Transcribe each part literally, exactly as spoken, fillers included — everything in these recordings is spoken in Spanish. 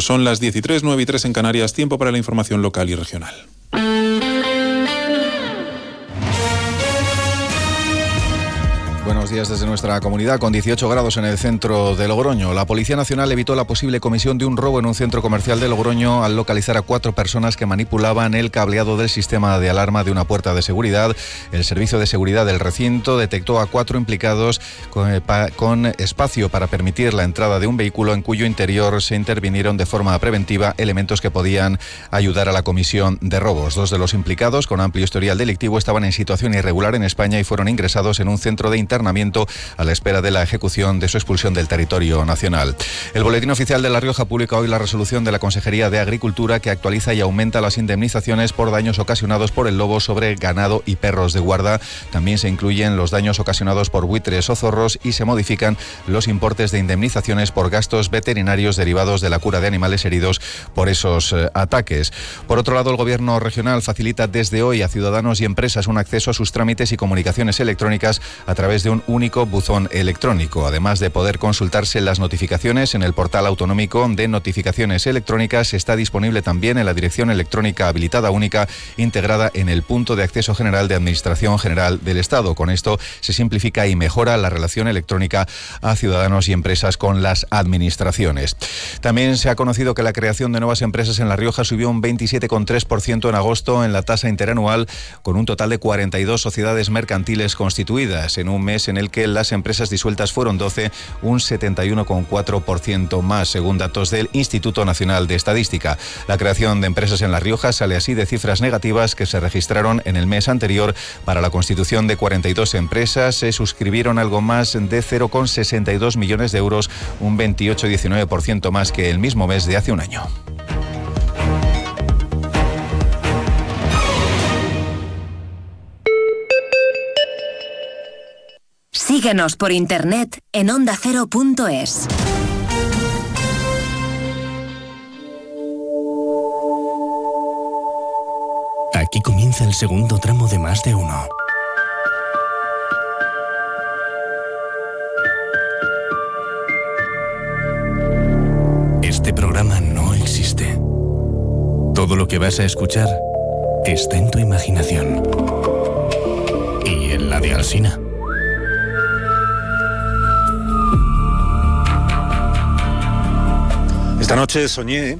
minutos. Son las diez y tres, nueve y tres en Canarias. Tiempo para la información local y regional. Buenos días desde nuestra comunidad, con dieciocho grados en el centro de Logroño. La Policía Nacional evitó la posible comisión de un robo en un centro comercial de Logroño al localizar a cuatro personas que manipulaban el cableado del sistema de alarma de una puerta de seguridad. El servicio de seguridad del recinto detectó a cuatro implicados con, con espacio para permitir la entrada de un vehículo en cuyo interior se intervinieron de forma preventiva elementos que podían ayudar a la comisión de robos. Dos de los implicados, con amplio historial delictivo, estaban en situación irregular en España y fueron ingresados en un centro de internamiento a la espera de la ejecución de su expulsión del territorio nacional. El Boletín Oficial de La Rioja publica hoy la resolución de la Consejería de Agricultura que actualiza y aumenta las indemnizaciones por daños ocasionados por el lobo sobre ganado y perros de guarda. También se incluyen los daños ocasionados por buitres o zorros y se modifican los importes de indemnizaciones por gastos veterinarios derivados de la cura de animales heridos por esos eh, ataques. Por otro lado, el Gobierno regional facilita desde hoy a ciudadanos y empresas un acceso a sus trámites y comunicaciones electrónicas a través de un único buzón electrónico, además de poder consultarse las notificaciones en el portal autonómico de notificaciones electrónicas. Está disponible también en la dirección electrónica habilitada única integrada en el punto de acceso general de Administración General del Estado. Con esto se simplifica y mejora la relación electrónica a ciudadanos y empresas con las administraciones. También se ha conocido que la creación de nuevas empresas en La Rioja subió un veintisiete coma tres por ciento en agosto en la tasa interanual, con un total de cuarenta y dos sociedades mercantiles constituidas en un mes en el que las empresas disueltas fueron doce, un setenta y uno coma cuatro por ciento más, según datos del Instituto Nacional de Estadística. La creación de empresas en La Rioja sale así de cifras negativas que se registraron en el mes anterior. Para la constitución de cuarenta y dos empresas se suscribieron algo más de cero coma sesenta y dos millones de euros, un veintiocho coma diecinueve por ciento más que el mismo mes de hace un año. Síguenos por internet en onda cero punto es. Aquí comienza el segundo tramo de Más de Uno. Este programa no existe. Todo lo que vas a escuchar está en tu imaginación. Y en la de Alsina. Esta noche soñé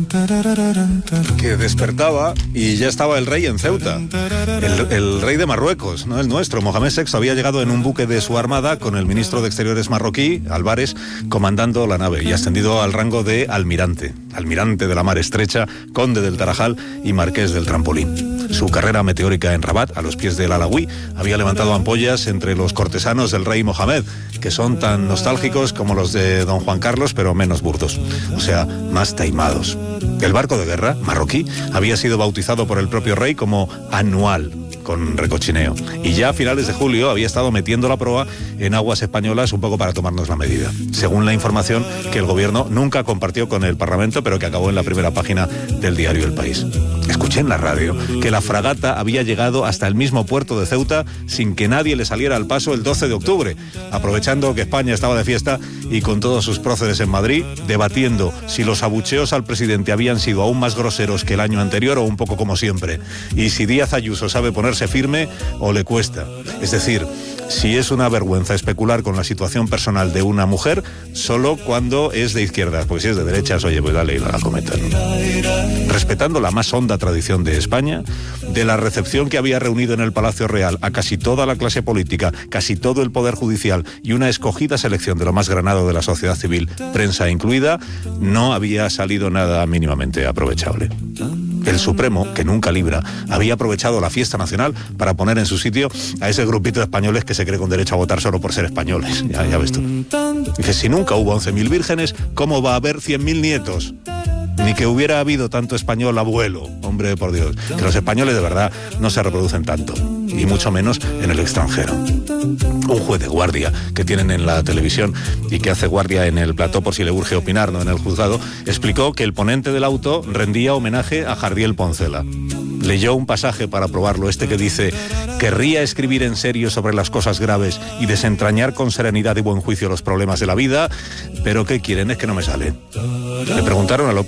que despertaba y ya estaba el rey en Ceuta, el, el rey de Marruecos, no el nuestro. Mohamed sexto había llegado en un buque de su armada con el ministro de Exteriores marroquí, Álvarez, comandando la nave y ascendido al rango de almirante, almirante de la Mar Estrecha, conde del Tarajal y marqués del Trampolín. Su carrera meteórica en Rabat, a los pies del Alawi, había levantado ampollas entre los cortesanos del rey Mohamed, que son tan nostálgicos como los de don Juan Carlos, pero menos burdos, o sea, más taimados. El barco de guerra marroquí había sido bautizado por el propio rey como Anual, con recochineo, y ya a finales de julio había estado metiendo la proa en aguas españolas un poco para tomarnos la medida, según la información que el gobierno nunca compartió con el Parlamento, pero que acabó en la primera página del diario El País. Escuché en la radio que la fragata había llegado hasta el mismo puerto de Ceuta sin que nadie le saliera al paso el doce de octubre, aprovechando que España estaba de fiesta y con todos sus próceres en Madrid, debatiendo si los abucheos al presidente habían sido aún más groseros que el año anterior o un poco como siempre, y si Díaz Ayuso sabe ponerse firme o le cuesta. Es decir, si es una vergüenza especular con la situación personal de una mujer solo cuando es de izquierdas, porque si es de derechas, oye, pues dale y la cometa, ¿no? Respetando la más honda tradición de España, de la recepción que había reunido en el Palacio Real a casi toda la clase política, casi todo el poder judicial y una escogida selección de lo más granado de la sociedad civil, prensa incluida, no había salido nada mínimamente aprovechable. El Supremo, que nunca libra, había aprovechado la fiesta nacional para poner en su sitio a ese grupito de españoles que se cree con derecho a votar solo por ser españoles. Ya, ya ves tú. Dice, si nunca hubo once mil vírgenes, ¿cómo va a haber cien mil nietos? Ni que hubiera habido tanto español abuelo, hombre, por Dios. Que los españoles de verdad no se reproducen tanto, y mucho menos en el extranjero. Un juez de guardia que tienen en la televisión y que hace guardia en el plató por si le urge opinar, no en el juzgado, explicó que el ponente del auto rendía homenaje a Jardiel Poncela. Leyó un pasaje para probarlo, este que dice: querría escribir en serio sobre las cosas graves y desentrañar con serenidad y buen juicio los problemas de la vida, pero ¿qué quieren? Es que no me sale. Le preguntaron a López